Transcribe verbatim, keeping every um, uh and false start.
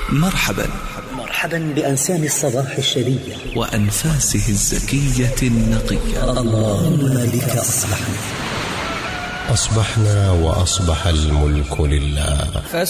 مرحبا مرحبا بأنسام الصباح الشرية وأنفاسه الزكية النقية. اللهم بك أصبحنا أصبحنا وأصبح الملك لله.